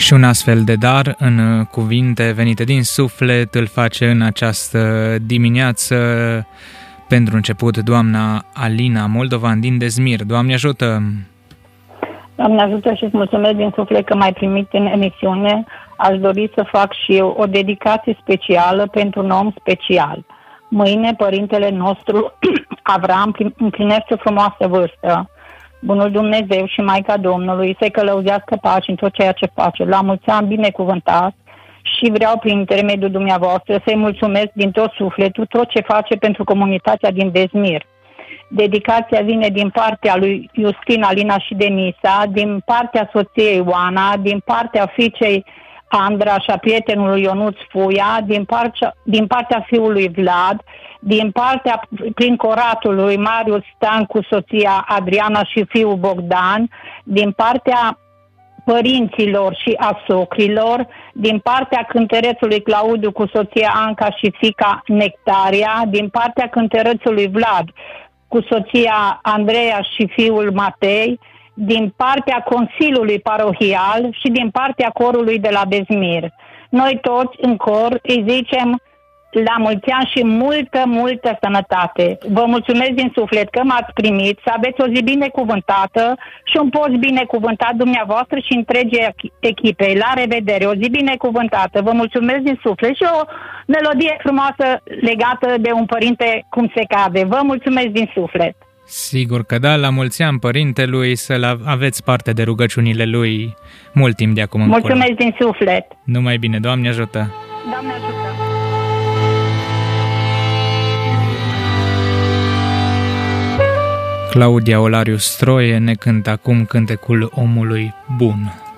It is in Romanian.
Și un astfel de dar, în cuvinte venite din suflet, îl face în această dimineață, pentru început, doamna Alina Moldovan din Dezmir. Doamne ajută! Doamne ajută și îți mulțumesc din suflet că m-ai primit în emisiune. Aș dori să fac și eu o dedicație specială pentru un om special. Mâine, părintele nostru, Avram, împlinește o frumoasă vârstă. Bunul Dumnezeu și Maica Domnului să-i călăuzească pace în tot ceea ce face. La mulți ani binecuvântat și vreau prin intermediul dumneavoastră să-i mulțumesc din tot sufletul tot ce face pentru comunitatea din Dezmir. Dedicația vine din partea lui Justin, Alina și Denisa, din partea soției Oana, din partea fiicei Andra și a prietenului Ionuț Fuia, din partea fiului Vlad, din partea prin coratul lui Marius Stan cu soția Adriana și fiul Bogdan, din partea părinților și a socrilor, din partea cântărețului Claudiu cu soția Anca și fiica Nectaria, din partea cântărețului Vlad cu soția Andreea și fiul Matei, din partea Consiliului Parohial și din partea corului de la Dezmir. Noi toți în cor îi zicem la mulți ani și multă, multă sănătate. Vă mulțumesc din suflet că m-ați primit, să aveți o zi binecuvântată și un post binecuvântat dumneavoastră și întregii echipei. La revedere, o zi binecuvântată. Vă mulțumesc din suflet și o melodie frumoasă legată de un părinte cum se cade. Vă mulțumesc din suflet. Sigur că da, la mulți ani părintelui, să aveți parte de rugăciunile lui mult timp de acum încolo. Mulțumesc din suflet. Numai bine, Doamne ajută! Doamne ajută! Claudia Olariu Stroie ne cântă acum cântecul Omului Bun.